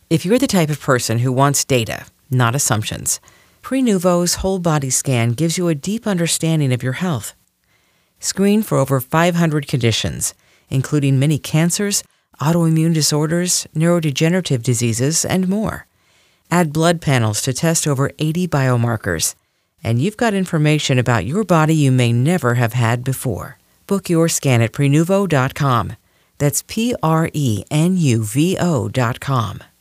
If you're the type of person who wants data, not assumptions, Prenuvo's whole body scan gives you a deep understanding of your health. Screen for over 500 conditions, including many cancers, autoimmune disorders, neurodegenerative diseases, and more. Add blood panels to test over 80 biomarkers, and you've got information about your body you may never have had before. Book your scan at Prenuvo.com. That's Prenuvo.com.